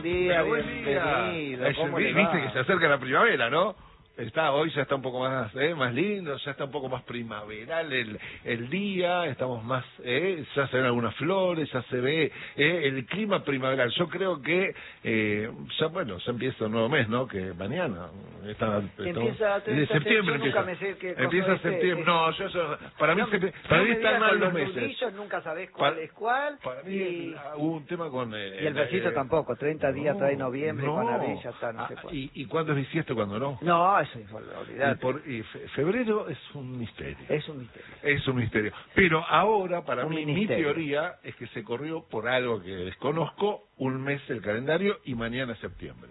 día, buen día. bienvenido. ¿Cómo le va? Viste que se acerca la primavera, ¿no? Hoy ya está un poco más lindo, ya está un poco más primaveral el día, estamos más, ya se ven algunas flores, ya se ve el clima primaveral. Yo creo que ya empieza un nuevo mes, ¿no? Que mañana empieza de septiembre empieza septiembre. No, para mí están mal los meses. Nudillos, nunca sabés cuál es cuál. Para mí hubo un tema con y el besito tampoco, 30 días trae noviembre con abril, ya está, no sé cuál. ¿Y cuándo es bisiesto, cuándo no? No, eso es olvidar. Y febrero es un misterio. Es un misterio. Es un misterio. Pero ahora, para mí, mi ministerio. teoría es que se corrió por algo que desconozco, un mes el calendario y mañana es septiembre.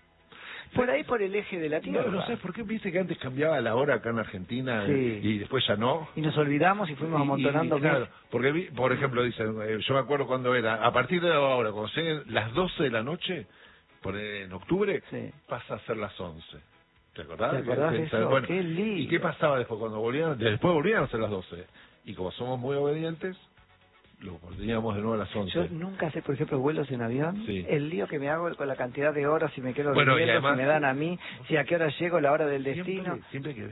Por ahí, por el eje de la Tierra. No sé por qué, viste que antes cambiaba la hora acá en Argentina y después ya no. Y nos olvidamos y fuimos amontonando. Claro, porque, por ejemplo, dicen, yo me acuerdo cuando era, a partir de ahora, cuando lleguen las 12 de la noche, en octubre, pasa a ser las 11. ¿Te acordás? ¿Te acordás de eso? Bueno, qué lindo. ¿y qué pasaba después cuando volvían? Después volvían a ser las 12. Y como somos muy obedientes, lo volvíamos de nuevo a las 11. Yo nunca sé, por ejemplo, vuelos en avión. El lío que me hago con la cantidad de horas, si me quedo durmiendo, si me dan a mí, si a qué hora llego, la hora del destino. Siempre que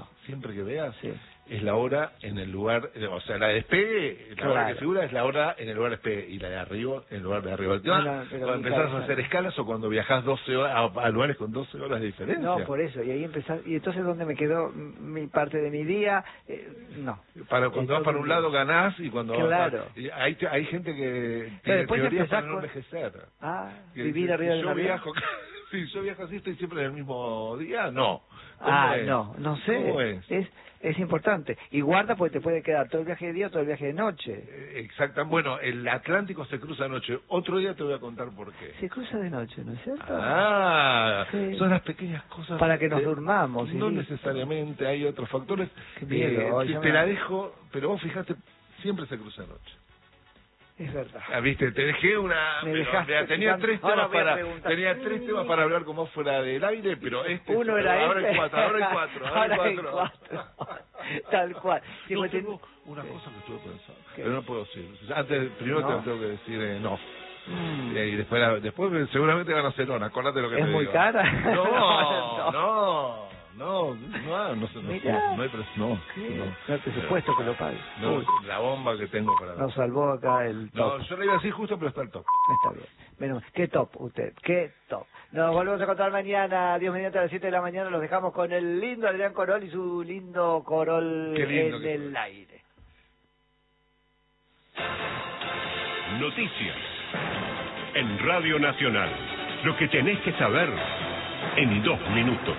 veas, es la hora en el lugar, o sea, la de despegue, la hora que figura es la hora en el lugar de despegue, y la de arriba en el lugar de arriba. Cuando empezás a hacer escalas o cuando viajás 12 horas a lugares con 12 horas de diferencia. No, por eso, y ahí empezás, y entonces ¿dónde me quedó mi parte de mi día? No. Cuando vas para un lado ganás, y cuando claro. Hay gente que tiene teorías para no envejecer. Vivir arriba del avión. Si yo viajo así, estoy siempre en el mismo día, no. No sé. Es importante. Y guarda porque te puede quedar todo el viaje de día o todo el viaje de noche. Exacto. Bueno, el Atlántico se cruza de noche. Otro día te voy a contar por qué. Se cruza de noche, ¿no es cierto? Son las pequeñas cosas. Para que nos durmamos. No necesariamente, hay otros factores. Qué miedo, te la dejo, pero vos fijate, siempre se cruza de noche. Es verdad. Viste, te dejé tenía tres temas para hablar con vos fuera del aire, pero uno era ahora hay cuatro. Tal cual. Tengo una cosa que estuve pensando, pero no puedo decir. Primero te tengo que decir no. Y después seguramente van a hacer acordate lo que te digo. ¿Es muy cara? No hay presupuesto que lo pague. La bomba que tengo para nos salvó acá el top. No, yo le iba a decir justo, pero está el top. Está bien. Menos, qué top usted, qué top. Nos volvemos a encontrar mañana, Dios mediante, a las 7 de la mañana. Los dejamos con el lindo Adrián Corol y su lindo Corol en el aire. Noticias en Radio Nacional. Lo que tenés que saber en 2 minutos.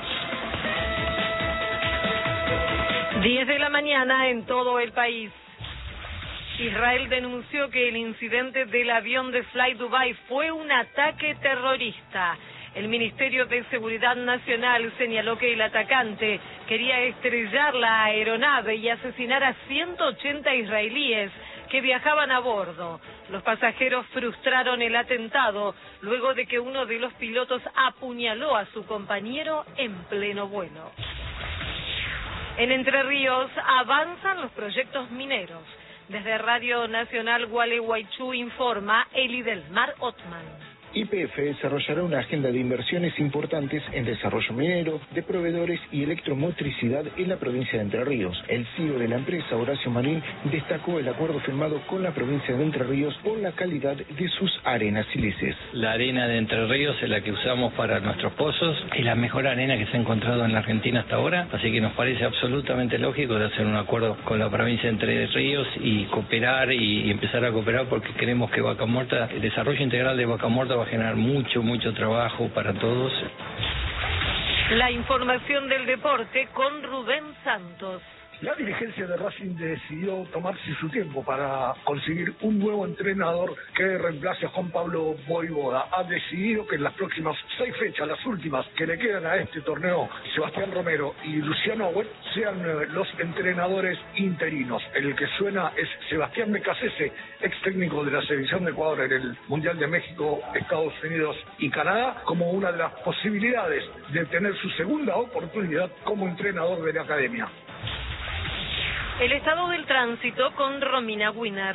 10 de la mañana en todo el país. Israel denunció que el incidente del avión de Fly Dubai fue un ataque terrorista. El Ministerio de Seguridad Nacional señaló que el atacante quería estrellar la aeronave y asesinar a 180 israelíes que viajaban a bordo. Los pasajeros frustraron el atentado luego de que uno de los pilotos apuñaló a su compañero en pleno vuelo. En Entre Ríos avanzan los proyectos mineros. Desde Radio Nacional Gualeguaychú informa Elidelmar Otman. YPF desarrollará una agenda de inversiones importantes en desarrollo minero, de proveedores y electromotricidad en la provincia de Entre Ríos. El CEO de la empresa, Horacio Marín, destacó el acuerdo firmado con la provincia de Entre Ríos por la calidad de sus arenas sílices. La arena de Entre Ríos es la que usamos para nuestros pozos, es la mejor arena que se ha encontrado en la Argentina hasta ahora, así que nos parece absolutamente lógico de hacer un acuerdo con la provincia de Entre Ríos y cooperar y empezar a cooperar porque creemos que Vaca Muerta, el desarrollo integral de Vaca Muerta va a generar mucho trabajo para todos. La información del deporte con Rubén Santos. La dirigencia de Racing decidió tomarse su tiempo para conseguir un nuevo entrenador que reemplace a Juan Pablo Voivoda. Ha decidido que en las próximas 6 fechas, las últimas que le quedan a este torneo, Sebastián Romero y Luciano Agüet sean los entrenadores interinos. El que suena es Sebastián Becasese, ex técnico de la selección de Ecuador en el Mundial de México, Estados Unidos y Canadá, como una de las posibilidades de tener su segunda oportunidad como entrenador de la academia. El estado del tránsito con Romina Winner.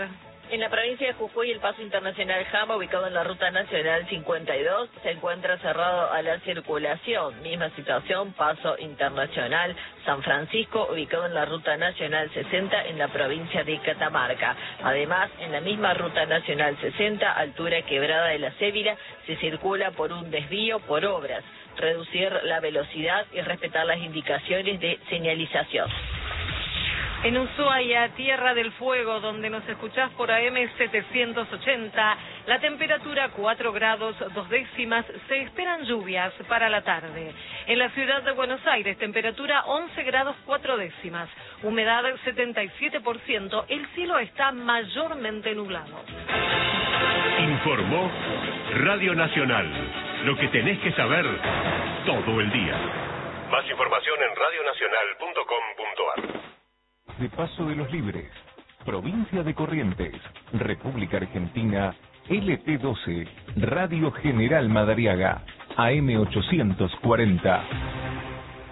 En la provincia de Jujuy, el paso internacional Jama, ubicado en la ruta nacional 52, se encuentra cerrado a la circulación. Misma situación, paso internacional San Francisco, ubicado en la ruta nacional 60 en la provincia de Catamarca. Además, en la misma ruta nacional 60, altura Quebrada de la Cébila, se circula por un desvío por obras. Reducir la velocidad y respetar las indicaciones de señalización. En Ushuaia, Tierra del Fuego, donde nos escuchás por AM 780, la temperatura 4 grados 2 décimas, se esperan lluvias para la tarde. En la ciudad de Buenos Aires, temperatura 11 grados 4 décimas, humedad 77%, el cielo está mayormente nublado. Informó Radio Nacional, lo que tenés que saber todo el día. Más información en radionacional.com.ar. De Paso de los Libres, Provincia de Corrientes, República Argentina, LT12, Radio General Madariaga, AM 840.